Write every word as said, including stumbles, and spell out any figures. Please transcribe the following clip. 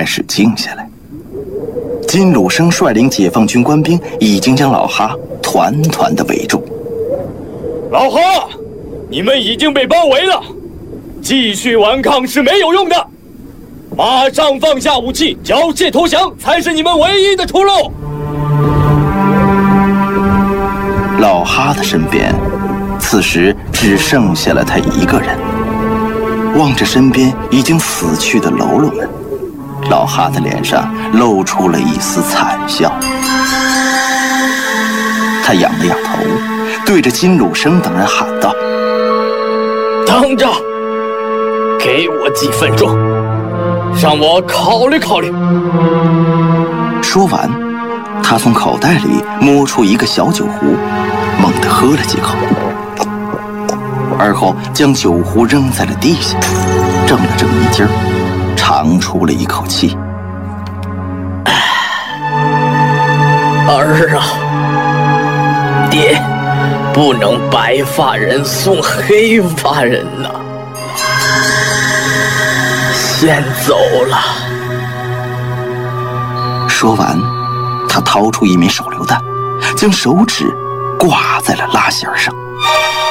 开始静下来。金鲁生率领解放军官兵已经将老哈团团的围住。 老哈，你们已经被包围了，继续顽抗是没有用的，马上放下武器，缴械投降才是你们唯一的出路。 老哈的身边此时只剩下了他一个人，望着身边已经死去的喽啰们，老哈的脸上露出了一丝惨笑。他仰了仰头，对着金鲁生等人喊道： 等着，给我几分钟，让我考虑考虑。 说完，他从口袋里摸出一个小酒壶，猛地喝了几口，而后将酒壶扔在了地下，正了正衣襟儿，长出了一口气。 儿啊，爹不能白发人送黑发人呐，先走了。 说完，他掏出一枚手榴弹，将手指挂在了拉弦上。